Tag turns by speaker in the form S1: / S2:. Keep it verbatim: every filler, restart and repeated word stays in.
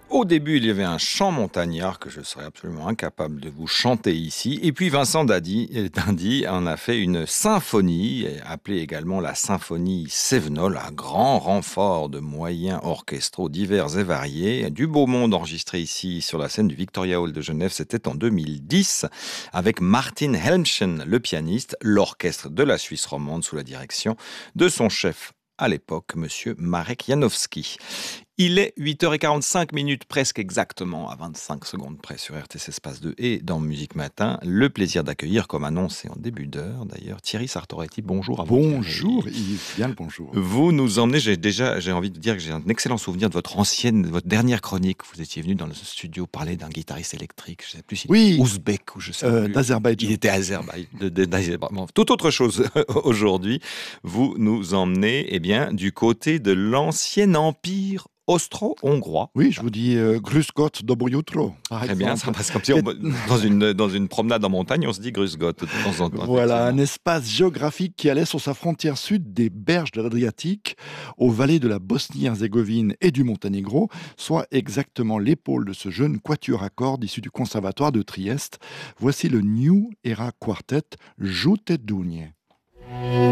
S1: Au début, il y avait un chant montagnard que je serais absolument incapable de vous chanter ici. Et puis Vincent Dadi, Dindy en a fait une symphonie, appelée également la symphonie Cévenol, un grand renfort de moyens orchestraux divers et variés. Du beau monde enregistré ici sur la scène du Victoria Hall de Genève, c'était en deux mille dix, avec Martin Helmchen, le pianiste, l'orchestre de la Suisse romande sous la direction de son chef à l'époque, monsieur Marek Janowski. Il est huit heures quarante-cinq minutes, presque exactement, à vingt-cinq secondes près sur R T C Espace deux et dans Musique Matin. Le plaisir d'accueillir, comme annoncé en début d'heure d'ailleurs, Thierry Sartoretti. Bonjour à vous.
S2: Bonjour Yves, bien le bonjour.
S1: Vous nous emmenez, j'ai déjà, j'ai envie de dire que j'ai un excellent souvenir de votre ancienne, de votre dernière chronique. Vous étiez venu dans le studio parler d'un guitariste électrique, je ne sais plus s'il
S2: oui,
S1: était ouzbek ou je sais
S2: euh,
S1: plus.
S2: d'Azerbaïdjan.
S1: Il était Azerbaïdjan. Tout autre chose aujourd'hui. Vous nous emmenez, eh bien, du côté de l'ancien empire austro-hongrois.
S2: Oui, je vous dis euh, Grüß Gott, dobro jutro, par
S1: Très
S2: exemple.
S1: bien, ça passe comme si on, dans, une, dans une promenade en montagne, on se dit Grüß Gott de temps en temps.
S2: Voilà, un espace géographique qui allait sur sa frontière sud des berges de l'Adriatique aux vallées de la Bosnie-Herzégovine et du Monténégro, soit exactement l'épaule de ce jeune quatuor à cordes issu du conservatoire de Trieste. Voici le New Era Quartet Žute dunje.